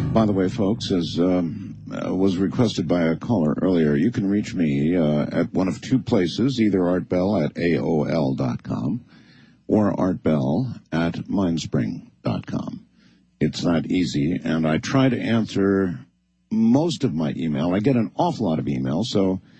By the way, folks, as was requested by a caller earlier, you can reach me at one of two places, either artbell@aol.com or artbell@mindspring.com. It's not easy, and I try to answer most of my email. I get an awful lot of email, so